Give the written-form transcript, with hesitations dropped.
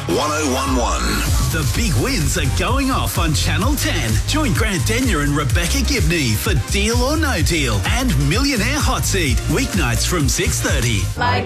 1011. The big wins are going off on Channel 10. Join Grant Denyer and Rebecca Gibney for Deal or No Deal and Millionaire Hot Seat, weeknights from 6:30. Like